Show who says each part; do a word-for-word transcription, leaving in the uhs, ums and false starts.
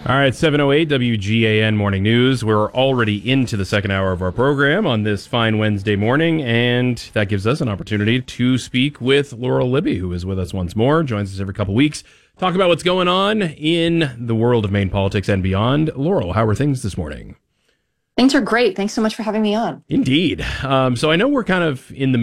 Speaker 1: All right, seven oh eight W G A N Morning News. We're already into the second hour of our program on this fine Wednesday morning, and that gives us an opportunity to speak with Laurel Libby, who is with us once more, joins us every couple weeks, talk about what's going on in the world of Maine politics and beyond. Laurel, how are things this morning?
Speaker 2: Things are great. Thanks so much for having me on.
Speaker 1: Indeed. Um, so I know we're kind of in the